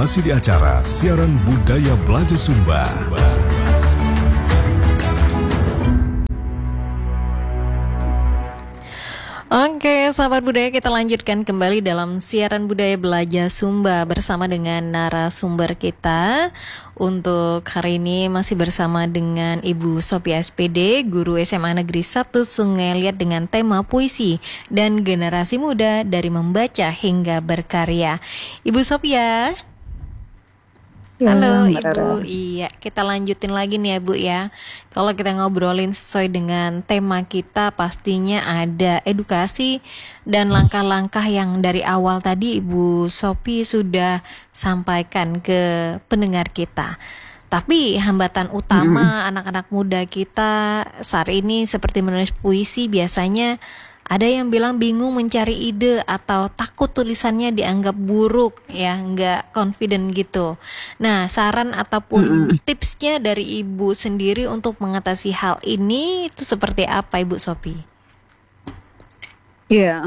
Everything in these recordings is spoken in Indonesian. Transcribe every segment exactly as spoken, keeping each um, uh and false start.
masih di acara Siaran Budaya Belajar Sumba. Oke, sahabat budaya, kita lanjutkan kembali dalam Siaran Budaya Belajar Sumba bersama dengan narasumber kita. Untuk hari ini masih bersama dengan Ibu Sophia S P D, Guru S M A Negeri satu Sungai Liat, dengan tema puisi dan generasi muda dari membaca hingga berkarya. Ibu Sophia. Ya, Halo Mbak Ibu, Rara. iya kita lanjutin lagi nih ya Bu ya. Kalau kita ngobrolin sesuai dengan tema kita, pastinya ada edukasi dan langkah-langkah yang dari awal tadi Ibu Sophie sudah sampaikan ke pendengar kita. Tapi hambatan utama anak-anak muda kita saat ini seperti menulis puisi, biasanya ada yang bilang bingung mencari ide atau takut tulisannya dianggap buruk, ya, nggak confident gitu. Nah, saran ataupun Mm-mm. tipsnya dari Ibu sendiri untuk mengatasi hal ini itu seperti apa, Ibu Sophie? Iya,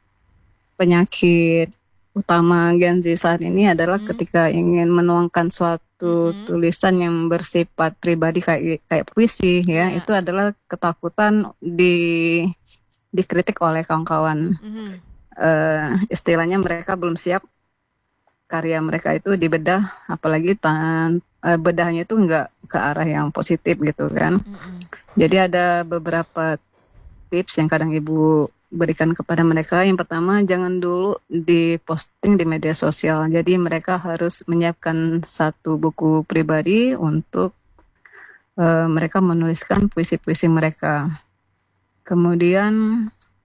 penyakit utama Gen Z saat ini adalah Hmm. ketika ingin menuangkan suatu Mm-mm. tulisan yang bersifat pribadi kayak kayak puisi ya, Ya. itu adalah ketakutan di dikritik oleh kawan-kawan. Mhm. Eh, istilahnya mereka belum siap karya mereka itu dibedah, apalagi tan eh, bedahnya itu nggak ke arah yang positif gitu kan. Mm-mm. Jadi ada beberapa tips yang kadang Ibu berikan kepada mereka. Yang pertama, jangan dulu diposting di media sosial. Jadi mereka harus menyiapkan satu buku pribadi untuk eh, mereka menuliskan puisi-puisi mereka. Kemudian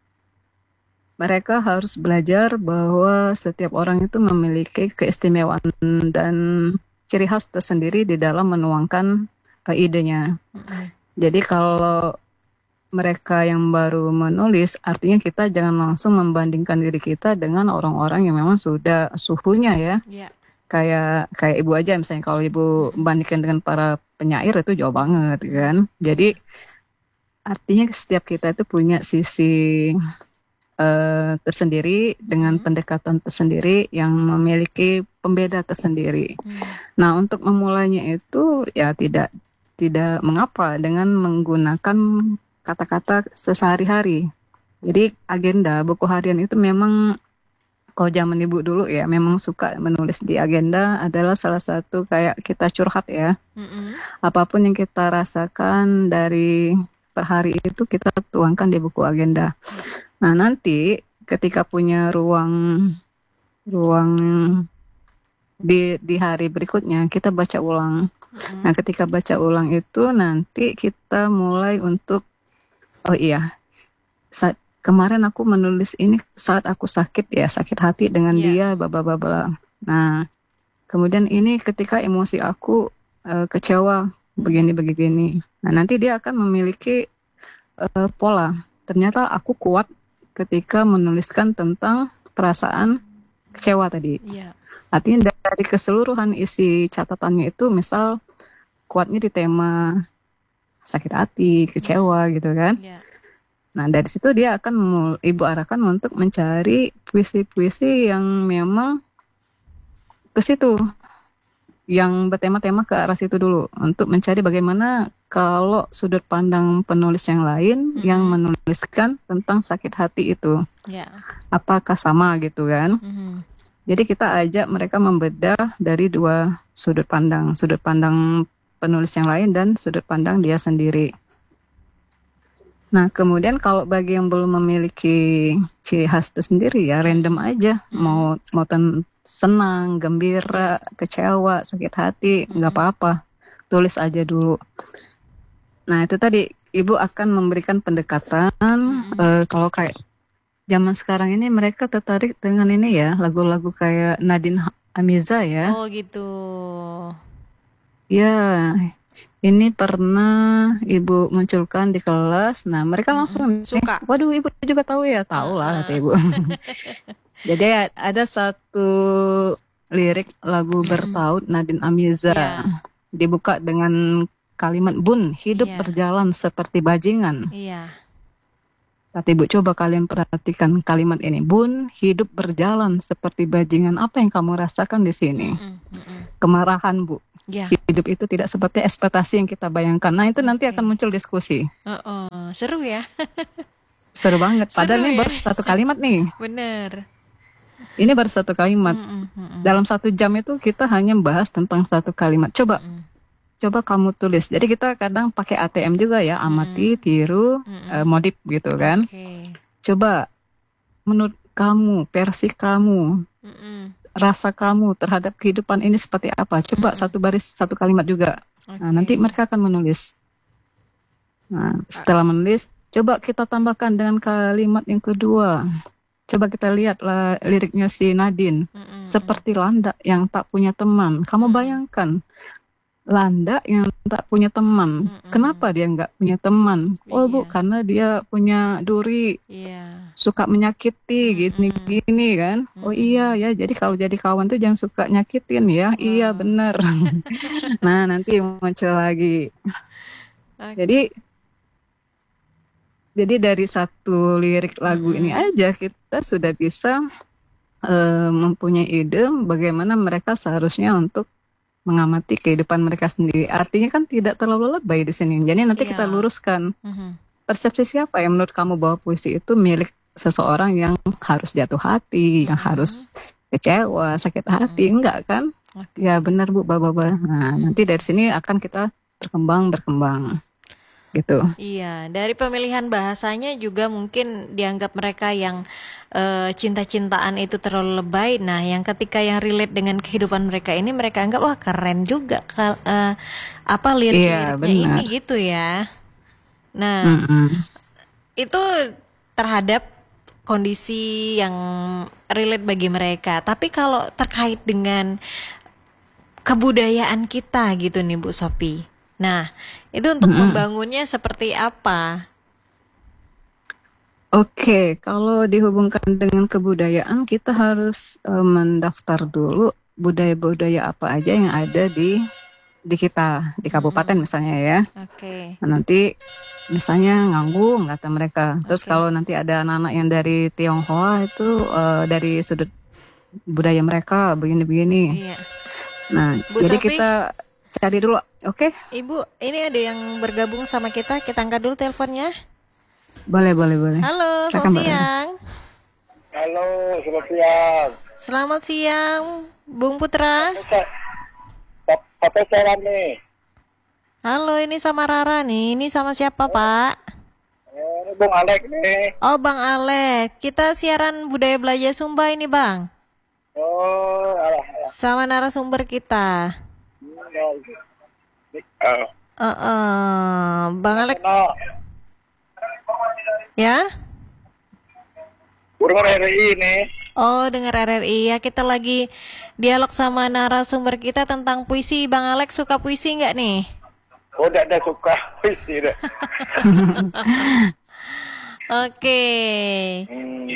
mereka harus belajar bahwa setiap orang itu memiliki keistimewaan dan ciri khas tersendiri di dalam menuangkan eh, idenya. Mm-mm. Jadi kalau mereka yang baru menulis, artinya kita jangan langsung membandingkan diri kita dengan orang-orang yang memang sudah suhunya ya. Ya. Kayak kayak Ibu aja misalnya, kalau Ibu bandingkan dengan para penyair itu jauh banget kan. Jadi artinya setiap kita itu punya sisi eh, tersendiri dengan Hmm. pendekatan tersendiri yang memiliki pembeda tersendiri. Hmm. Nah, untuk memulainya itu ya tidak tidak mengapa dengan menggunakan kata-kata sesehari-hari. Jadi agenda buku harian itu memang, kalau zaman Ibu dulu ya, memang suka menulis di agenda, adalah salah satu kayak kita curhat ya. Mm-mm. Apapun yang kita rasakan dari per hari itu kita tuangkan di buku agenda. Nah, nanti ketika punya ruang ruang di di hari berikutnya, kita baca ulang. Mm-mm. Nah, ketika baca ulang itu nanti kita mulai untuk, oh iya, saat kemarin aku menulis ini saat aku sakit ya, sakit hati dengan Yeah. dia, bla bla bla bla. Nah, kemudian ini ketika emosi aku eh, kecewa begini begini. Nah, nanti dia akan memiliki eh, pola. Ternyata aku kuat ketika menuliskan tentang perasaan kecewa tadi. Yeah. Artinya dari keseluruhan isi catatannya itu, misal kuatnya di tema sakit hati, kecewa gitu kan. Yeah. Nah, dari situ dia akan mul- Ibu arahkan untuk mencari puisi-puisi yang memang ke situ, yang bertema-tema ke arah situ dulu, untuk mencari bagaimana kalau sudut pandang penulis yang lain Mhm. yang menuliskan tentang sakit hati itu, Yeah. apakah sama gitu kan. Mhm. Jadi kita ajak mereka membedah dari dua sudut pandang, sudut pandang penulis yang lain dan sudut pandang dia sendiri. Nah, kemudian kalau bagi yang belum memiliki ciri khas tersendiri ya random aja, Mhm. mau mau ten- senang, gembira, kecewa, sakit hati, nggak Mhm. apa-apa, tulis aja dulu. Nah, itu tadi Ibu akan memberikan pendekatan. Mhm. eh, kalau kayak zaman sekarang ini mereka tertarik dengan ini ya, lagu-lagu kayak Nadine Amiza ya. Oh gitu. Ya, ini pernah Ibu munculkan di kelas. Nah, mereka langsung, eh, Suka. waduh, Ibu juga tahu ya? Tahu lah, kata Ibu. Jadi ada satu lirik lagu bertaut Nadine Amiza. Iya. Dibuka dengan kalimat, "Bun, hidup Iya. berjalan seperti bajingan. Iya. Kata ibu, coba kalian perhatikan kalimat ini. Bun, hidup berjalan seperti bajingan. Apa yang kamu rasakan di sini? Mm-mm, mm-mm. Kemarahan, Bu. Ya, Hidup itu tidak seperti ekspektasi yang kita bayangkan. Nah, itu nanti oke. akan muncul diskusi. Oh, seru ya. Seru banget. Padahal Seru ini ya. baru satu kalimat nih. Bener. Ini baru satu kalimat. Mm-mm, mm-mm, Dalam satu jam itu kita hanya bahas tentang satu kalimat. Coba, mm-mm, coba kamu tulis. Jadi kita kadang pakai A T M juga ya. Amati, tiru, mm-mm. eh, modif gitu kan. Oke. Coba menurut kamu, versi kamu, Mm-mm. rasa kamu terhadap kehidupan ini seperti apa? Coba Mm-mm. satu baris, satu kalimat juga. Oke. Nah, nanti mereka akan menulis. Nah, setelah menulis, coba kita tambahkan dengan kalimat yang kedua. Coba kita lihat lah liriknya si Nadine. Mm-mm, Seperti landak yang tak punya teman. Kamu Mm-mm. bayangkan, landak yang tak punya teman. Mm-mm. Kenapa dia nggak punya teman? Oh Bu, Iya. karena dia punya duri, Iya. suka menyakiti, gini-gini kan. Oh Mm-mm. iya ya, jadi kalau jadi kawan tuh jangan suka nyakitin ya. Iya Wow. benar. Nah, nanti muncul lagi. Oke. Jadi jadi dari satu lirik lagu ini Mm-mm. aja kita sudah bisa eh, mempunyai ide bagaimana mereka seharusnya untuk mengamati kehidupan mereka sendiri. Artinya kan tidak terlalu lebay di sini. Jadi nanti kita Iya. luruskan. Mhm. Persepsi siapa yang menurut kamu bahwa puisi itu milik seseorang yang harus jatuh hati, yang Mhm. harus kecewa, sakit hati, enggak kan? Oke. Ya benar Bu, Bapak-bapak. Nah, nanti dari sini akan kita berkembang berkembang gitu. Iya, dari pemilihan bahasanya juga mungkin dianggap mereka yang eh, cinta-cintaan itu terlalu lebay. Nah, yang ketika yang relate dengan kehidupan mereka ini mereka anggap wah keren juga kal- eh, apa Iya, lirik-liriknya ini benar. gitu ya. Nah, Mm-mm. itu terhadap kondisi yang relate bagi mereka. Tapi kalau terkait dengan kebudayaan kita gitu nih Bu Sophie. Nah, itu untuk Mm-mm. membangunnya seperti apa? Oke, kalau dihubungkan dengan kebudayaan, kita harus eh, mendaftar dulu budaya-budaya apa aja yang ada di di kita, di kabupaten misalnya ya. Oke, Nah, nanti misalnya Nganggung kata mereka. Terus Oke. kalau nanti ada anak-anak yang dari Tionghoa itu eh, dari sudut budaya mereka begini-begini. iya. Nah, Bu jadi Sophie? kita cari dulu. Oke, Ibu, ini ada yang bergabung sama kita. Kita angkat dulu teleponnya. boleh, boleh, boleh. Halo, Silakan, selamat Mbak. siang. Halo, selamat siang. Selamat siang, Bung Putra. Sa- Pa- Papa saya nih. Halo, ini sama Rara nih. Ini sama siapa, Pak? Eh, Ini Bung Alek nih. Oh, Bang Alek. Kita siaran Budaya Belajar Sumba ini, Bang. Oh, alah, alah. Sama narasumber kita. Hmm, ya. Eh, Eh, eh, Bang Alek, Nah, ya? burung R R I nih. Oh, dengar R R I ya. Kita lagi dialog sama narasumber kita tentang puisi. Bang Alek suka puisi nggak nih? Oh, tidak ada suka puisi dah. Oke. Hmm.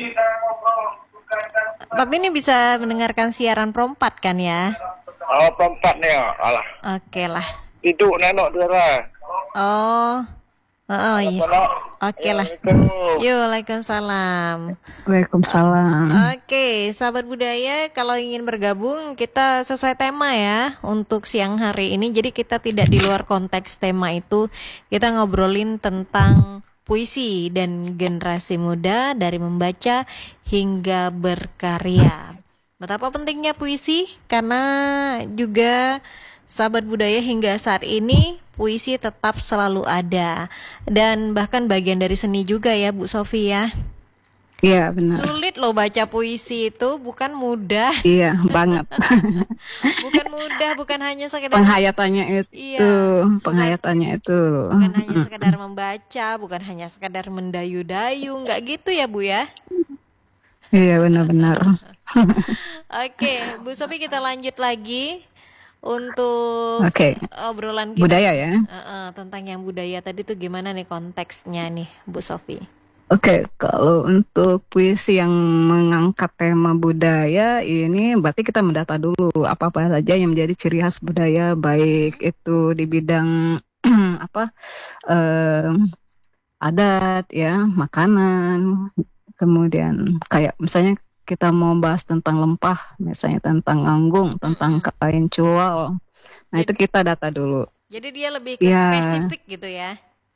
Tapi ini bisa mendengarkan siaran Perempat kan ya? Oh, perempat nih. Alah, Oke lah. tidur nenok dia lah. Oh. Oh, oh iya. Nenok. Oke lah. Assalamualaikum. Yuk, Waalaikumsalam. Waalaikumsalam. Oke, sahabat budaya, kalau ingin bergabung kita sesuai tema ya untuk siang hari ini. Jadi kita tidak di luar konteks tema itu. Kita ngobrolin tentang puisi dan generasi muda dari membaca hingga berkarya. Betapa pentingnya puisi karena juga sahabat budaya hingga saat ini puisi tetap selalu ada dan bahkan bagian dari seni juga ya Bu Sophie ya. Iya, benar. Sulit loh baca puisi itu, bukan mudah, Iya, banget. bukan mudah, bukan hanya sekedar Penghayatannya itu, Iya, bukan- penghayatannya itu. bukan hanya sekedar membaca, bukan hanya sekedar mendayu-dayu, nggak gitu ya Bu ya. Iya, benar-benar. Oke, Bu Sophie kita lanjut lagi untuk Oke, obrolan kita budaya ya. Eh, eh, tentang yang budaya tadi tuh gimana nih konteksnya nih Bu Sophie? Oke, kalau untuk puisi yang mengangkat tema budaya ini berarti kita mendata dulu apa-apa saja yang menjadi ciri khas budaya, baik itu di bidang apa eh, adat ya, makanan, kemudian kayak misalnya kita mau bahas tentang lempah, misalnya tentang anggung, tentang Mm-mm. kain cual. Nah, itu Jadi, kita data dulu. jadi dia lebih ke Ya, spesifik gitu ya.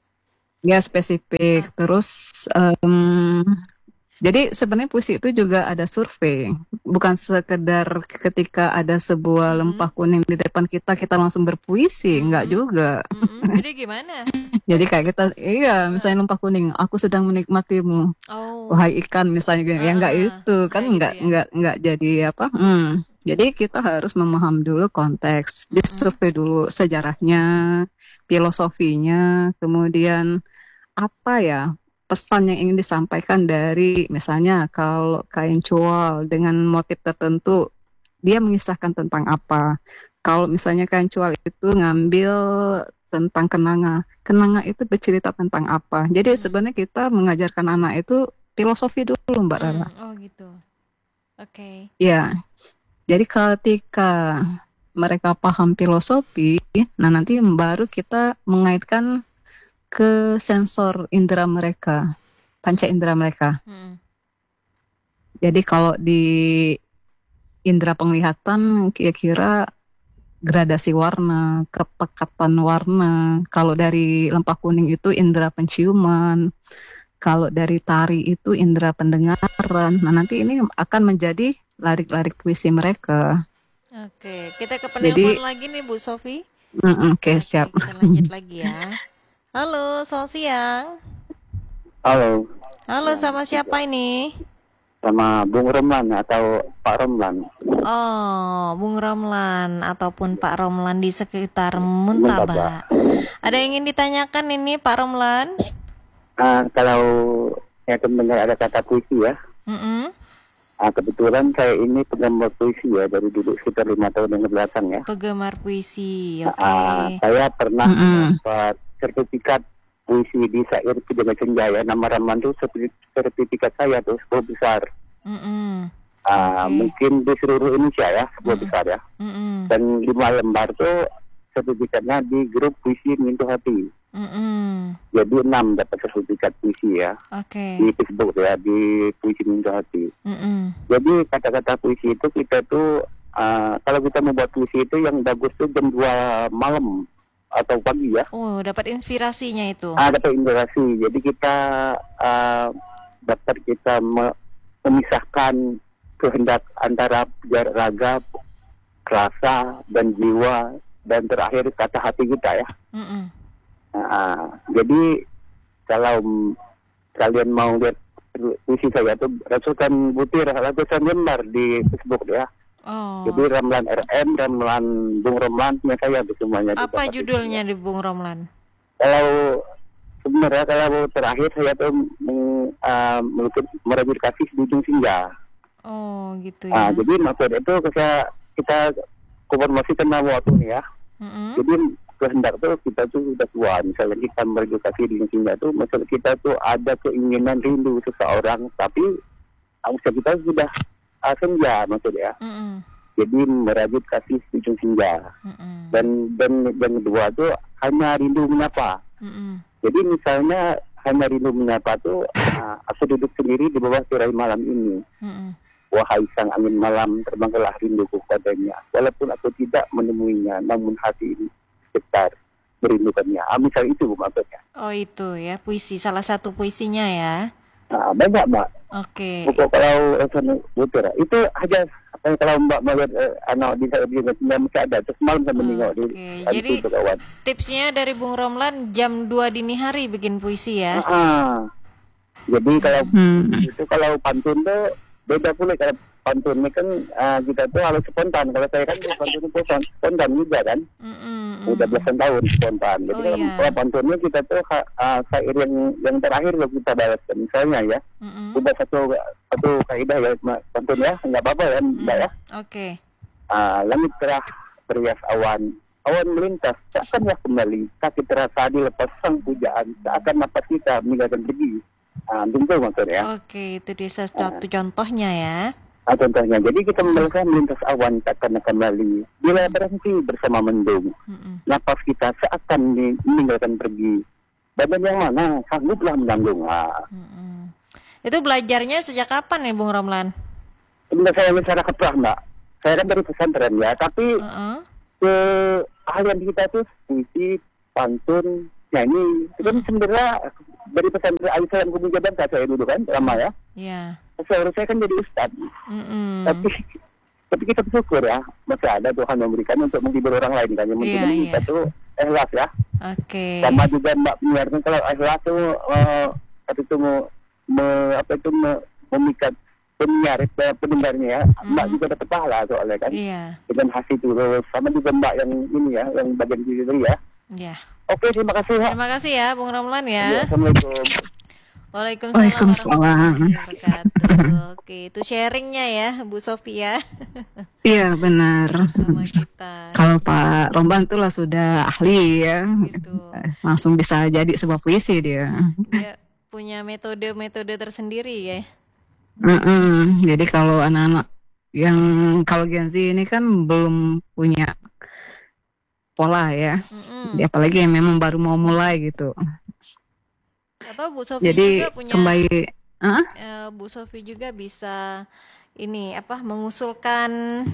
ya spesifik. Oke. Terus em, jadi sebenarnya puisi itu juga ada survei, bukan sekedar ketika ada sebuah Mm-mm. lempah kuning di depan kita kita langsung berpuisi, enggak Mm-mm. juga. Mm-mm. Jadi gimana? Jadi kayak kita, iya, Eh, misalnya lempah kuning, aku sedang menikmatimu, Oh, wahai ikan misalnya gitu. eh, Ya enggak eh, itu kan nggak gitu enggak ya. enggak enggak jadi apa? Hmm. Jadi kita harus memaham dulu konteks, Mm-mm. disurvei dulu sejarahnya, filosofinya, kemudian apa ya pesan yang ingin disampaikan dari misalnya kalau kain cual dengan motif tertentu dia mengisahkan tentang apa. Kalau misalnya kain cual itu ngambil tentang kenanga, kenanga itu bercerita tentang apa. Jadi Mm-mm. sebenarnya kita mengajarkan anak itu filosofi dulu, Mbak Mm. Rara. Oh gitu. Oke. Ya, jadi ketika mereka paham filosofi, nah nanti baru kita mengaitkan ke sensor indera mereka, panca Mm-mm. indera mereka. Mm-mm. Jadi kalau di indera penglihatan kira-kira gradasi warna, kepekatan warna. Kalau dari lempah kuning itu indera penciuman, kalau dari tari itu indera pendengaran. Nah, nanti ini akan menjadi larik-larik puisi mereka. Oke, kita ke penelpon Jadi, lagi nih Bu Sofi. mm-mm, oke, Oke, siap. kita lanjut lagi ya. Halo, selamat siang. Halo, Halo, sama siapa ini? sama Bung Romlan atau Pak Romlan. Oh, Bung Romlan ataupun Pak Romlan di sekitar Muntaba. Muntaba. Ada yang ingin ditanyakan ini Pak Romlan? Ah, kalau saya mendengar ada kata puisi ya, Mm-mm. ah, kebetulan saya ini penggemar puisi ya dari dulu sekitar lima tahun yang belakang ya. Penggemar puisi, oke. Ah, saya pernah Mm-mm. dapat sertifikat puisi di Syair Pidana Cenjaya. Nama Ramlan itu serti- sertifikat saya tuh sepuluh besar. Mm-mm. Ah, Oke. mungkin di seluruh Indonesia ya sepuluh Mm-mm. besar ya. Mm-mm. Dan lima lembar tuh sertifikatnya di grup puisi Minto Hati. Mm-mm. Jadi enam dapat sertifikat puisi ya Oke. di Facebook ya, di puisi Minto Hati. Mm-mm. Jadi kata-kata puisi itu kita tuh uh, kalau kita membuat puisi itu yang bagus tuh jam dua malam atau pagi ya. Oh, dapat inspirasinya itu. Ah, dapat inspirasi. Jadi kita uh, dapat kita me- memisahkan kehendak antara jarak raga, rasa dan jiwa dan terakhir kata hati kita ya. Mm-mm. Nah, jadi kalau mm, kalian mau lihat puisi saya tuh ratusan butir, ratusan lembar di Facebook ya. Oh. Jadi Ramlan R M, Ramlan Bung Romlan punya saya tuh semuanya. Apa di judulnya di Bung Romlan? Kalau sebenarnya kalau terakhir saya tuh meng, uh, melukis merajut kasih di ujung senja. Oh, gitu Nah, ya. jadi maksud itu kita kita konfirmasi tentang waktu nih ya. Mm-mm. Jadi kehendak tuh kita tuh sudah tua. Misalnya kita beredukasi di sini tuh, maksud kita tuh ada keinginan rindu seseorang, tapi usia kita sudah uh, senja maksudnya. Mm-mm. Jadi merajut kasih di ujung senja. Mm-mm. Dan dan yang kedua tuh hanya rindu menyapa. Mm-mm. Jadi misalnya hanya rindu menyapa tuh, uh, aku duduk sendiri di bawah tirai malam ini. Mm-mm. Wahai sang angin malam, terbanglah rinduku padanya. Walaupun aku tidak menemuinya, namun hati ini sekitar merindukannya. Ah, misal itu maksudnya. Oh, itu ya puisi, salah satu puisinya ya. Nah, banyak mbak. Oke. Pokok kalau rasanya butir, itu aja. Eh, kalau mbak melihat eh, anak di saya di masih ada. Terus malam saya menengok di Oke, ah, jadi itu kawan. tipsnya dari Bung Romlan jam dua dini hari bikin puisi ya. Ah, jadi kalau Hmm. itu kalau pantun tuh beda pula. Kalau pantun ini kan ah, kita tuh harus spontan. Kalau saya kan pantun itu spontan juga kan. Mm-mm, Udah mm-mm. belasan tahun spontan. Jadi Oh, kalau iya. kalau pantunnya kita tuh ha- ah, syair yang yang terakhir loh kita balaskan. Misalnya ya, Mm-mm. udah satu satu kaidah ya Ma- pantun ya, nggak apa-apa ya mbak ya. Oke. Ah, langit cerah berias awan, awan melintas seakanlah kembali, kaki terasa dilepas sang pujaan, seakan napas kita meninggalkan pergi. Ah, tentu maksudnya. Oke, itu dia salah satu contohnya ya. Ah, contohnya, jadi kita membalaskan melintas awan seakan kembali, bila berhenti bersama mendung. Mm-mm. Napas kita seakan meninggalkan pergi. badan yang mana sangguplah menanggung. Nah, Mm-mm. Itu belajarnya sejak kapan ya Bung Romlan? sebenarnya saya masyarakat lah mbak, saya kan dari pesantren ya, tapi Uh-uh. keahlian kita tuh puisi, pantun, nyanyi, itu kan sebenarnya dari pesantren Al-Islam Kubu Jakarta saya dulu kan lama ya. Ya. Seharusnya saya kan jadi ustadz, Mm-mm. tapi tapi kita bersyukur ya, masih ada Tuhan memberikan untuk menghibur orang lain kan. Yang penting Iya, kita iya. tuh ikhlas ya. Oke. Sama juga mbak penyiarnya kalau ikhlas tuh eh, apa itu mau me- apa itu me- memikat penyiar eh, pendengarnya ya, mbak Mhm. juga dapat pahala soalnya kan. Iya. Dengan hasil terus sama juga mbak yang ini ya, yang bagian kiri tadi ya. Ya. Oke, terima kasih ya. Terima kasih ya Bung Romlan Ya, ya. Assalamualaikum. Waalaikumsalam Waalaikumsalam. warahmatullahi wabarakatuh. Oke, itu sharingnya ya Bu Sofia Iya benar. bersama kita. Kalau Pak Romlan tuh lah sudah ahli ya, Gitu. langsung bisa jadi sebuah puisi dia. Dia punya metode-metode tersendiri ya. Mm-mm. Jadi kalau anak-anak yang kalau Gen Z ini kan belum punya pola ya, Mm-mm. Jadi apalagi yang memang baru mau mulai gitu. Atau Bu Sofi Jadi juga punya kembali, ah? eh, Bu Sofi juga bisa ini apa mengusulkan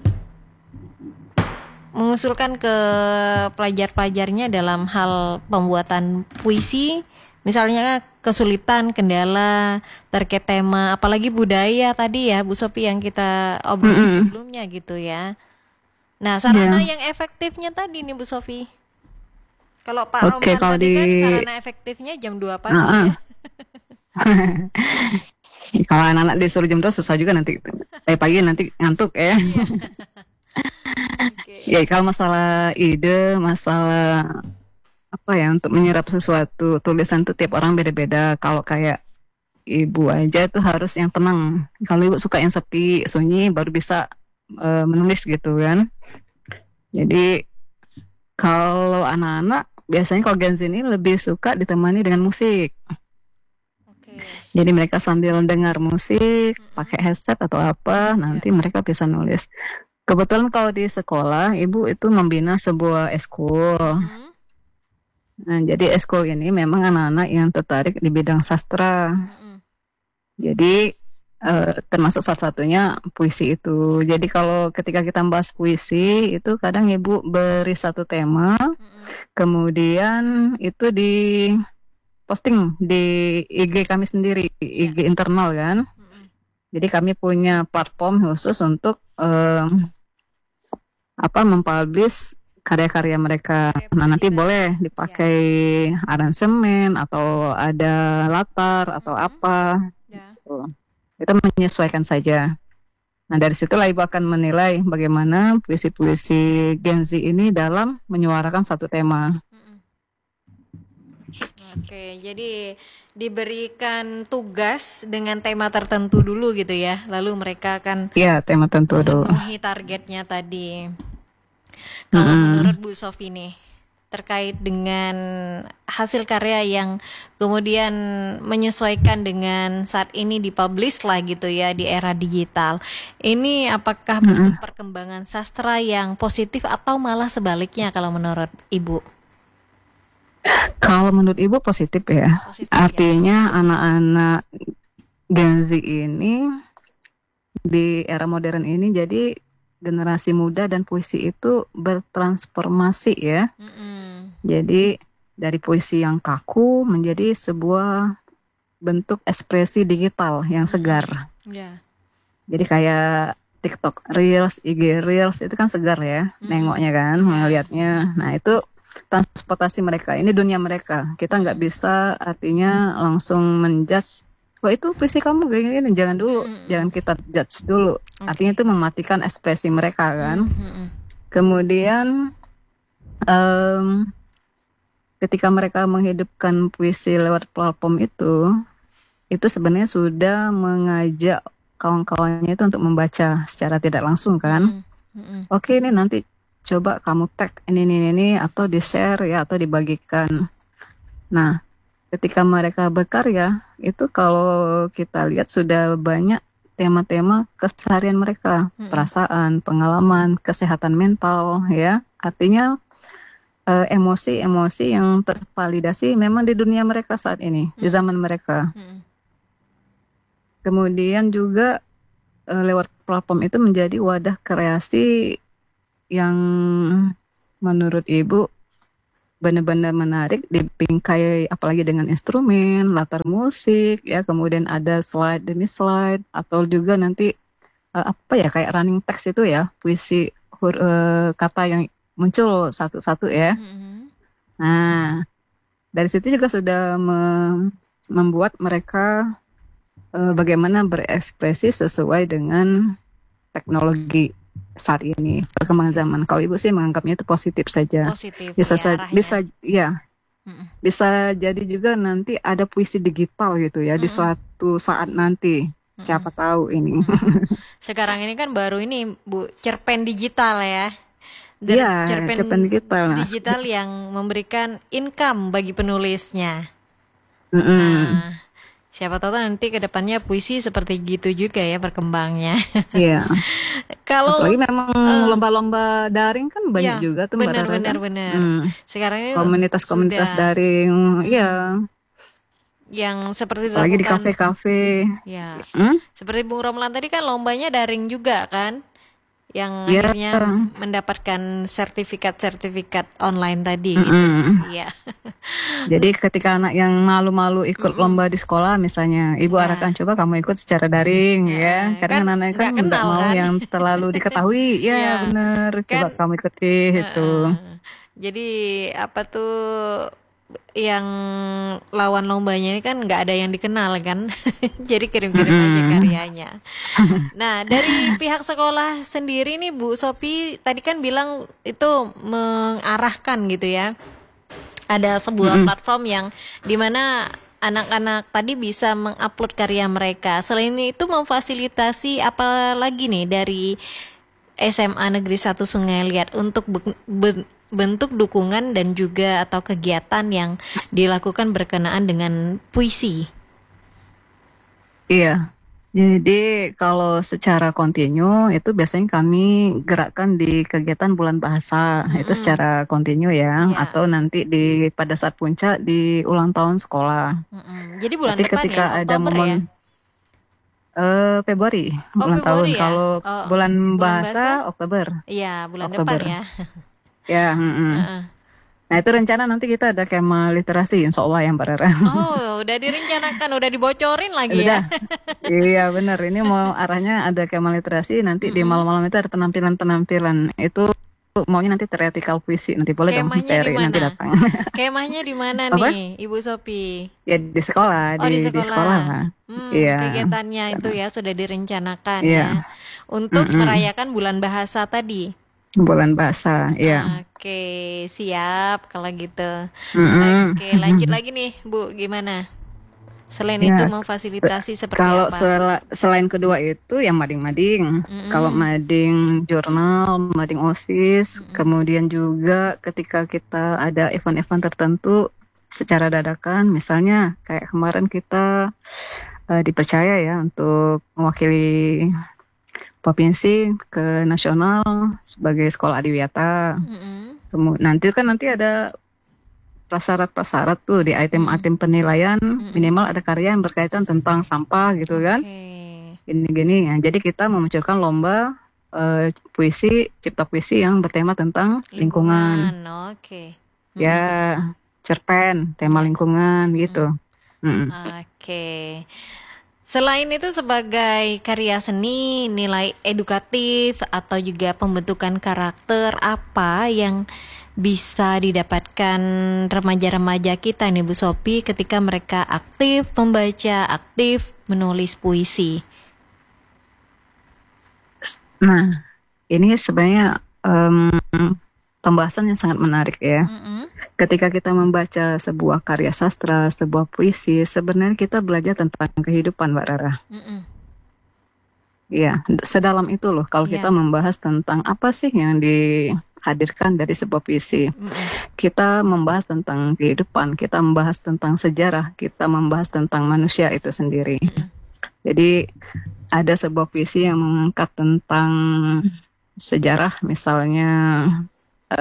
mengusulkan ke pelajar-pelajarnya dalam hal pembuatan puisi, misalnya kesulitan, kendala terkait tema, apalagi budaya tadi ya Bu Sofi yang kita obrolin Mm-mm. sebelumnya gitu ya. Nah, sarana Iya. yang efektifnya tadi nih Bu Sofi. Kalau Pak Oke, Romlan kalau tadi kan di- sarana efektifnya jam dua pagi Ah, ah. ya. Kalau anak-anak disuruh jam dua susah juga nanti. Eh pagi nanti ngantuk ya. Oke. Ya kalau masalah ide, masalah apa ya untuk menyerap sesuatu tulisan tuh tiap orang beda-beda. Kalau kayak ibu aja tuh harus yang tenang. Kalau ibu suka yang sepi, sunyi, baru bisa eh, menulis gitu kan. Jadi kalau anak-anak biasanya kalau Gen Z ini lebih suka ditemani dengan musik. Oke. Jadi mereka sambil dengar musik, Mm-mm. pakai headset atau apa, nanti mereka bisa nulis. Kebetulan kalau di sekolah, ibu itu membina sebuah eskul. Hmm. Nah, jadi eskul ini memang anak-anak yang tertarik di bidang sastra. Mm-mm. Jadi eh, termasuk salah satunya puisi itu. Jadi kalau ketika kita bahas puisi, itu kadang ibu beri satu tema, Mm-mm. kemudian itu di posting di I G kami sendiri, I G internal kan. Mm-mm. Jadi kami punya platform khusus untuk em, apa mempublish karya-karya mereka. Karya Nah, nanti puisi boleh tadi. dipakai aransemen atau ada latar atau Mhm. apa. Ya. Tuh. Itu menyesuaikan saja. Nah, dari situlah ibu akan menilai bagaimana puisi-puisi Gen Z ini dalam menyuarakan satu tema. Mm-mm. Oke, jadi diberikan tugas dengan tema tertentu dulu gitu ya. Lalu mereka akan Iya, tema tentu dulu. memenuhi targetnya tadi. Kalau Mm-mm. menurut Bu Sofi nih, terkait dengan hasil karya yang kemudian menyesuaikan dengan saat ini dipublish lah gitu ya di era digital. Ini apakah bentuk perkembangan sastra yang positif atau malah sebaliknya kalau menurut Ibu? Kalau menurut ibu positif ya. Positif ya. Artinya anak-anak Gen Z ini di era modern ini jadi generasi muda dan puisi itu bertransformasi ya. Mm-mm. Jadi dari puisi yang kaku menjadi sebuah bentuk ekspresi digital yang segar. Ya. Jadi kayak TikTok Reels, I G Reels itu kan segar ya, Mm. nengoknya kan, melihatnya. Nah itu transportasi mereka, ini dunia mereka. Kita nggak bisa artinya langsung menjudge. Wah itu puisi kamu kayak gini, jangan dulu, Mm-mm. jangan kita judge dulu. Artinya itu mematikan ekspresi mereka kan. Mm-mm. Kemudian em, ketika mereka menghidupkan puisi lewat platform itu, itu sebenarnya sudah mengajak kawan-kawannya itu untuk membaca secara tidak langsung kan. Mm-mm. Oke ini nanti coba kamu tag ini ini ini atau di share ya atau dibagikan. Nah ketika mereka berkarya itu kalau kita lihat sudah banyak tema-tema keseharian mereka, Mm-mm. perasaan, pengalaman, kesehatan mental ya. Artinya eh, emosi-emosi yang tervalidasi memang di dunia mereka saat ini, di zaman mereka. Mm-mm. Kemudian juga eh, lewat platform itu menjadi wadah kreasi yang menurut Ibu benar-benar menarik, dibingkai apalagi dengan instrumen, latar musik, ya kemudian ada slide demi slide, atau juga nanti eh, apa ya kayak running text itu ya, puisi hur- eh, kata yang muncul satu-satu ya. Mm-mm. Nah, dari situ juga sudah me- membuat mereka eh, bagaimana berekspresi sesuai dengan teknologi saat ini, perkembangan zaman. Kalau Ibu sih menganggapnya itu positif saja. Positif Bisa ya sa- arahnya. bisa ya, Mm-mm. bisa jadi juga nanti ada puisi digital gitu ya di Mm-mm. suatu saat nanti. Siapa tahu ini. Mm. Sekarang ini kan baru ini Bu, cerpen digital ya. Der- Iya, cerpen cerpen digital. Nah, digital yang memberikan income bagi penulisnya. mm-mm. Nah, siapa tahu nanti ke depannya puisi seperti gitu juga ya berkembangnya. Iya. Kalau Apalagi memang eh, lomba-lomba daring kan banyak ya, juga tuh Mbak benar Rara benar kan. benar. Hmm. Sekarang ini Komunitas-komunitas sudah daring, iya. mm, yang seperti Apalagi di dilakukan kafe-kafe. ya. Hmm? Seperti Bung Romlan tadi kan lombanya daring juga kan, yang Iya. akhirnya mendapatkan sertifikat-sertifikat online tadi gitu. Mm-mm. Iya. Jadi ketika anak yang malu-malu ikut Mm-mm. lomba di sekolah misalnya, ibu Nah, arahkan coba kamu ikut secara daring ya. ya, Karena kan anak-anak kan nggak nggak kenal mau kan? yang terlalu diketahui. Ya Iya, bener, coba kan. kamu ikuti itu. Heeh. Jadi apa tuh yang lawan lombanya ini kan nggak ada yang dikenal kan, jadi kirim-kirim aja Mm-mm. karyanya. Nah, dari pihak sekolah sendiri nih Bu Sophie tadi kan bilang itu mengarahkan gitu ya. Ada sebuah Mm-mm. platform yang dimana anak-anak tadi bisa mengupload karya mereka. Selain itu memfasilitasi apa lagi nih dari S M A Negeri satu Sungai Liat untuk be- be- bentuk dukungan dan juga atau kegiatan yang dilakukan berkenaan dengan puisi. Iya. Jadi kalau secara kontinu itu biasanya kami gerakkan di kegiatan bulan bahasa. Itu Mm-mm. secara kontinu ya. Ya. Atau nanti di pada saat puncak di ulang tahun sekolah. Mm-mm. Jadi bulan Tapi depan ketika ya, ada Oktober momen ya. eh Februari Oh, ulang tahun. Februari ya. Kalau Oh, bulan bulan bahasa bahasa? Oktober. Iya, bulan Oktober. depan ya. Ya, mm-mm. Heeh. Nah itu rencana nanti kita ada kema literasi, insya Allah ya Mbak Rara. Oh, udah direncanakan, udah dibocorin lagi Udah, ya. iya benar. Ini mau arahnya ada kema literasi, nanti di Mm-mm. malam-malam itu ada penampilan-penampilan. Itu maunya nanti theoretical puisi, nanti boleh dong Kemahnya di Ferry nanti mana? datang. Kemahnya di mana Apa? nih, Ibu Sophie? Ya di sekolah, Oh, di di di sekolah. sekolah. Hmm, Iya, kegiatannya itu ya sudah direncanakan iya. ya untuk Mm-mm. merayakan bulan bahasa tadi. Bulan bahasa, iya. Oke, siap kalau gitu. Mm-mm. Oke, lanjut lagi nih, Bu, gimana? Selain Ya, itu memfasilitasi seperti kalau apa? sela- selain kedua itu yang mading-mading. Mm-mm. Kalau mading jurnal, mading OSIS, Mm-mm. kemudian juga ketika kita ada event-event tertentu secara dadakan, misalnya kayak kemarin kita eh, dipercaya ya untuk mewakili provinsi ke nasional sebagai sekolah adiwiyata. Mm-mm. Kemu- nanti kan nanti ada prasyarat-prasyarat tuh di item-item penilaian, Mm-mm. minimal ada karya yang berkaitan tentang sampah gitu kan. Oke. Gini-gini ya. Jadi kita memunculkan lomba eh, puisi, cipta puisi yang bertema tentang lingkungan. Lingkungan, oke. Ya, cerpen, tema lingkungan gitu. Mm-mm. Oke. Selain itu sebagai karya seni, nilai edukatif atau juga pembentukan karakter apa yang bisa didapatkan remaja-remaja kita nih Bu Sophie ketika mereka aktif membaca, aktif menulis puisi? Nah, ini sebenarnya em, pembahasan yang sangat menarik ya. Mm-mm. Ketika kita membaca sebuah karya sastra, sebuah puisi, sebenarnya kita belajar tentang kehidupan, Mbak Rara. Mm-mm. Iya, sedalam itu loh kalau Iya. kita membahas tentang apa sih yang dihadirkan dari sebuah puisi. Mm-mm. Kita membahas tentang kehidupan, kita membahas tentang sejarah, kita membahas tentang manusia itu sendiri. Jadi ada sebuah puisi yang mengangkat tentang sejarah, misalnya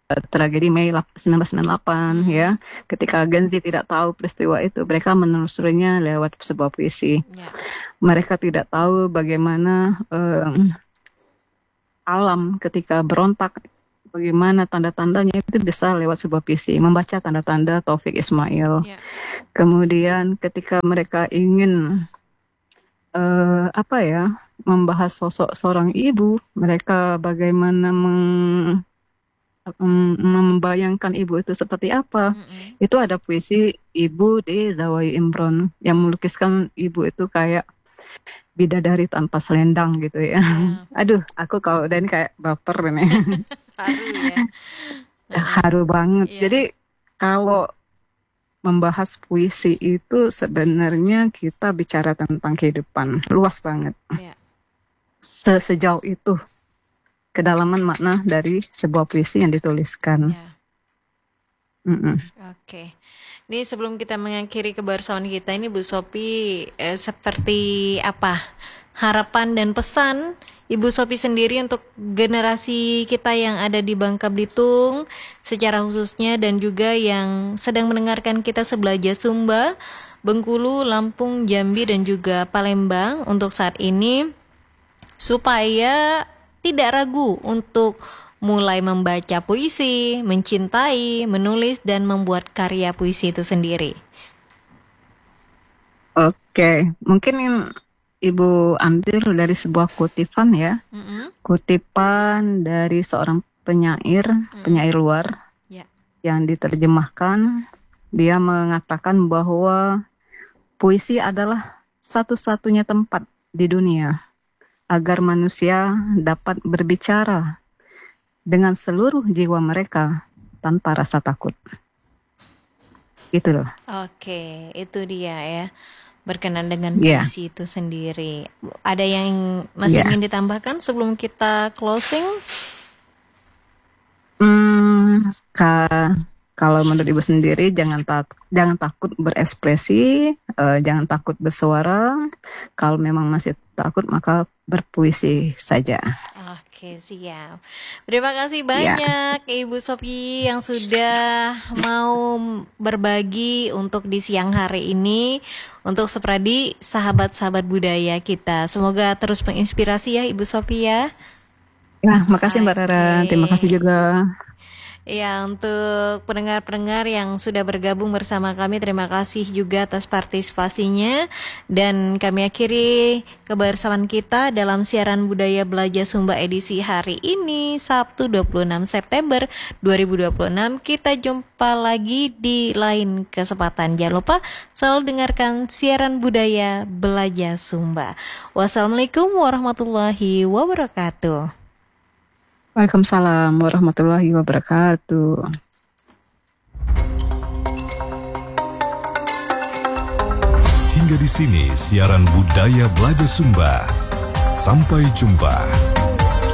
tragedi Mei seribu sembilan ratus sembilan puluh delapan ya, ketika Gen Z tidak tahu peristiwa itu, mereka menelusurinya lewat sebuah puisi. Ya. Mereka tidak tahu bagaimana um, alam ketika berontak, bagaimana tanda-tandanya itu bisa lewat sebuah puisi, membaca tanda-tanda Taufik Ismail. Ya. Kemudian ketika mereka ingin uh, apa ya, membahas sosok seorang ibu, mereka bagaimana meng, um, membayangkan ibu itu seperti apa. Mm-mm. Itu ada puisi Ibu de Zawai Imron yang melukiskan ibu itu kayak bidadari tanpa selendang gitu ya. Ya. Aduh, aku kalau dan kayak baper nih. Haru ya. Haru banget. Iya. Jadi kalau membahas puisi itu sebenarnya kita bicara tentang kehidupan, luas banget. Ya. Se- Sejauh itu kedalaman makna dari sebuah puisi yang dituliskan. Ya. Mm-mm. Oke. Ini sebelum kita mengakhiri kebersamaan kita ini, Bu Sophie, eh, seperti apa harapan dan pesan Ibu Sophie sendiri untuk generasi kita yang ada di Bangka Belitung secara khususnya, dan juga yang sedang mendengarkan kita sebelah Sumba, Bengkulu, Lampung, Jambi, dan juga Palembang untuk saat ini, supaya tidak ragu untuk mulai membaca puisi, mencintai, menulis, dan membuat karya puisi itu sendiri. Oke, mungkin Ibu ambil dari sebuah kutipan ya, Mm-mm. kutipan dari seorang penyair, penyair luar Ya. yang diterjemahkan. Dia mengatakan bahwa puisi adalah satu-satunya tempat di dunia agar manusia dapat berbicara dengan seluruh jiwa mereka tanpa rasa takut. Gitu loh. Oke, itu dia ya. Berkenan dengan Iya. puisi itu sendiri. Ada yang masih Iya. ingin ditambahkan sebelum kita closing? Hmm, ka- kalau menurut Ibu sendiri, jangan tak jangan takut berekspresi, eh, jangan takut bersuara. Kalau memang masih takut, maka berpuisi saja. Oke, siap. Terima kasih banyak Ibu Sophie yang sudah mau berbagi untuk di siang hari ini untuk Sepradi sahabat-sahabat budaya kita. Semoga terus menginspirasi ya Ibu Sophie ya. Ya, makasih Mbak Rara. Oke. Terima kasih juga. Ya, untuk pendengar-pendengar yang sudah bergabung bersama kami, terima kasih juga atas partisipasinya. Dan kami akhiri kebersamaan kita dalam siaran Budaya Belajar Sumba edisi hari ini, Sabtu dua puluh enam September dua ribu dua puluh enam. Kita jumpa lagi di lain kesempatan. Jangan lupa selalu dengarkan siaran Budaya Belajar Sumba. Wassalamualaikum warahmatullahi wabarakatuh. Waalaikumsalam warahmatullahi wabarakatuh. Hingga di sini siaran Budaya Belajar Sumba. Sampai jumpa.